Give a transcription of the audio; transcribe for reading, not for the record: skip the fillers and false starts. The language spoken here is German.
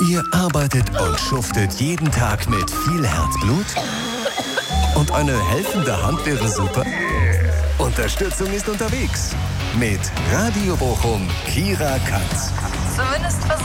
Ihr arbeitet und schuftet jeden Tag mit viel Herzblut? Und eine helfende Hand wäre super? Unterstützung ist unterwegs. Mit Radio Bochum Kira Katz. Zumindest